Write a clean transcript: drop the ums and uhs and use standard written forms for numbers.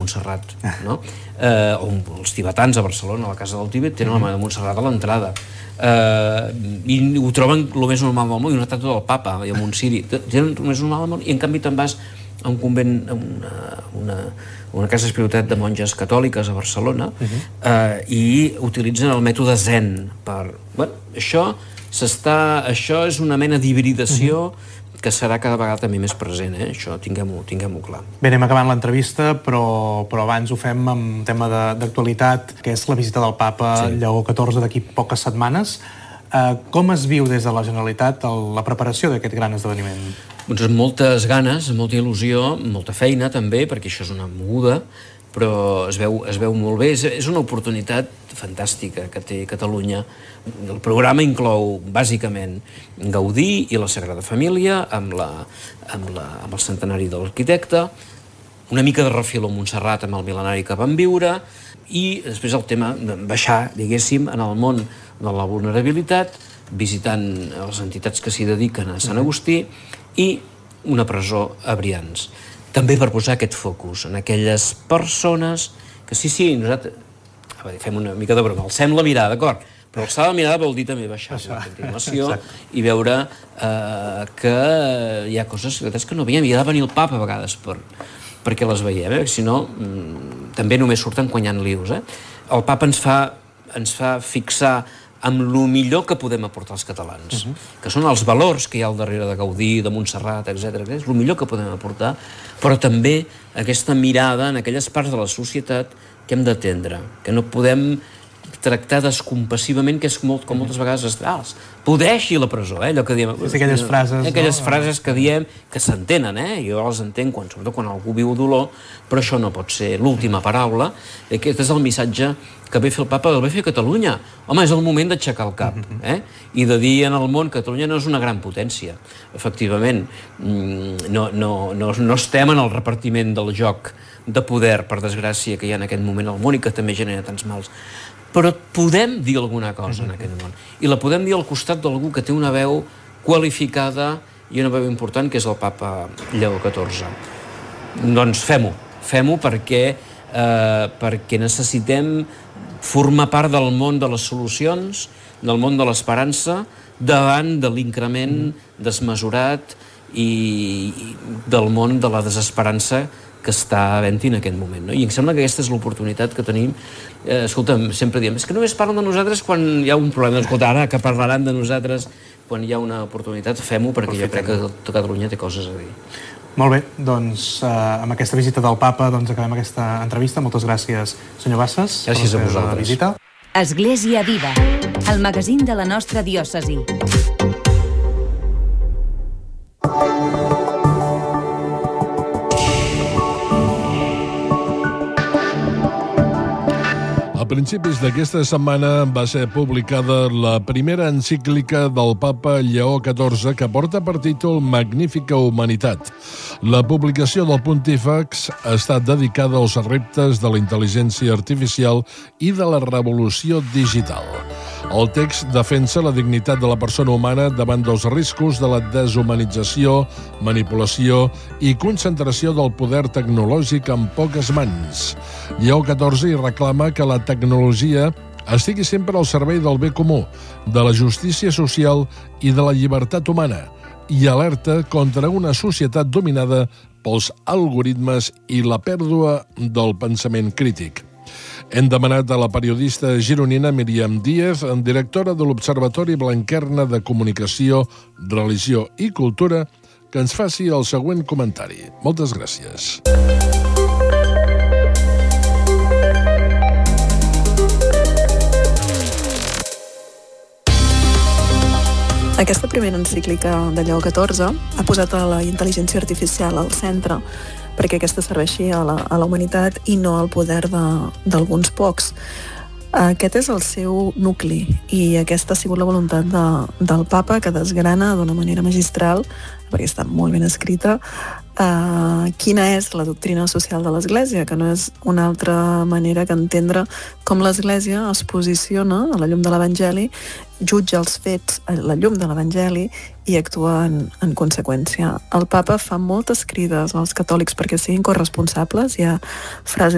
Montserrat, no? O els tibetans a Barcelona, a la Casa del Tibet, tenen la Mare de Montserrat a l'entrada. I ho troben el més normal del món, i una estàtua del Papa i amb un ciri, tenen el més normal del món, i en canvi te'n vas a un convent, una casa espiritualitat de monges catòliques a Barcelona, i utilitzen el mètode Zen per... Això és una mena d'hibridació que serà cada vegada també més present, això tinguem-ho clar. Bé, anem acabant l'entrevista, però abans ho fem amb un tema d'actualitat, que és la visita del Papa Lleó XIV d'aquí poques setmanes. Com es viu des de la Generalitat la preparació d'aquest gran esdeveniment? Doncs amb moltes ganes, amb molta il·lusió, molta feina també, perquè això és una moguda, però es veu molt bé. És una oportunitat fantàstica que té Catalunya. El programa inclou, bàsicament, Gaudí i la Sagrada Família, amb el centenari de l'arquitecte, una mica de refil a Montserrat amb el mil·lenari que vam viure, i després el tema de baixar, diguéssim, en el món de la vulnerabilitat, visitant les entitats que s'hi dediquen a Sant Agustí, i una presó a Brians. També per posar aquest focus en aquelles persones que sí, nosaltres fem una mica de broma, alcem la mirada, d'acord, però alçar la mirada vol dir també baixar a continuació i veure que hi ha coses que no veiem, i ha de venir el Papa a vegades perquè les veiem, si no també només surten quan hi ha lius. El Papa ens fa fixar amb el millor que podem aportar als catalans, que són els valors que hi ha al darrere de Gaudí, de Montserrat, etc. És el millor que podem aportar, però també aquesta mirada en aquelles parts de la societat que hem d'atendre, que no podem tractar descompassivament, que és com moltes vegades poder eixir a la presó, allò que diem... Aquelles frases... Aquelles frases que diem, que s'entenen, jo les entenc, sobretot quan algú viu dolor, però això no pot ser l'última paraula. Aquest és el missatge que ve fer el Papa, el ve fer Catalunya. Home, és el moment d'aixecar el cap, i de dir en el món que Catalunya no és una gran potència. Efectivament, no estem en el repartiment del joc de poder, per desgràcia, que hi ha en aquest moment al món i que també genera tants mals. Però podem dir alguna cosa en aquest món. I la podem dir al costat d'algú que té una veu qualificada i una veu important, que és el Papa Lleó XIV. Doncs fem-ho perquè necessitem formar part del món de les solucions, del món de l'esperança, davant de l'increment desmesurat i del món de la desesperança que està havent-hi en aquest moment. I em sembla que aquesta és l'oportunitat que tenim. Escolta'm, sempre diem, és que només parlen de nosaltres quan hi ha un problema. Escolta, ara que parlaran de nosaltres quan hi ha una oportunitat, fem-ho, perquè jo crec que Catalunya té coses a dir. Molt bé, doncs amb aquesta visita del Papa acabem aquesta entrevista. Moltes gràcies, senyor Bassas. Gràcies a vosaltres. Església Viva, el magazín de la nostra diòcesi. A principis d'aquesta setmana va ser publicada la primera encíclica del Papa Lleó XIV, que porta per títol Magnífica Humanitat. La publicació del Pontífex ha estat dedicada als reptes de la intel·ligència artificial i de la revolució digital. El text defensa la dignitat de la persona humana davant dels riscos de la deshumanització, manipulació i concentració del poder tecnològic en poques mans. Lleó XIV hi reclama que la tecnologia estigui sempre al servei del bé comú, de la justícia social i de la llibertat humana, i alerta contra una societat dominada pels algoritmes i la pèrdua del pensament crític. Hem demanat a la periodista gironina Míriam Díez, directora de l'Observatori Blanquerna de Comunicació, Religió i Cultura, que ens faci el següent comentari. Moltes gràcies. Aquesta primera encíclica de Lleó XIV ha posat la intel·ligència artificial al centre perquè aquesta serveixi a la humanitat i no al poder d'alguns pocs. Aquest és el seu nucli i aquesta ha sigut la voluntat del Papa, que desgrana d'una manera magistral, perquè està molt ben escrita, quina és la doctrina social de l'Església, que no és una altra manera que entendre com l'Església es posiciona a la llum de l'Evangeli, jutja els fets a la llum de l'Evangeli i actua en conseqüència. El Papa fa moltes crides als catòlics perquè siguin corresponsables. Hi ha frases